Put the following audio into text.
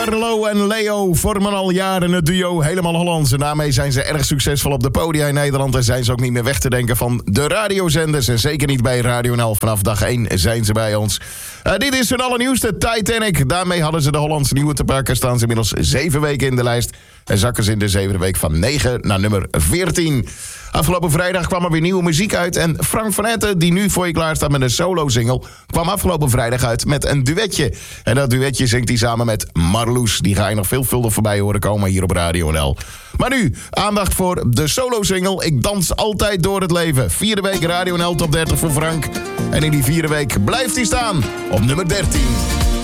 Carlo en Leo vormen al jaren het duo Helemaal Hollands. En daarmee zijn ze erg succesvol op de podia in Nederland. En zijn ze ook niet meer weg te denken van de radiozenders. En zeker niet bij Radio NL. Vanaf dag 1 zijn ze bij ons. Dit is hun allernieuwste Titanic. Daarmee hadden ze de Hollandse nieuwe te pakken. Staan ze inmiddels 7 weken in de lijst. En zakken ze in de 7e week van 9 naar nummer 14. Afgelopen vrijdag kwam er weer nieuwe muziek uit. En Frank van Etten, die nu voor je klaar staat met een solo-single, kwam afgelopen vrijdag uit met een duetje. En dat duetje zingt hij samen met Marloes. Die ga je nog veelvuldig voorbij horen komen hier op Radio NL. Maar nu, aandacht voor de solo-single Ik dans altijd door het leven. 4e week Radio NL Top 30 voor Frank. En in die 4e week blijft hij staan op nummer 13.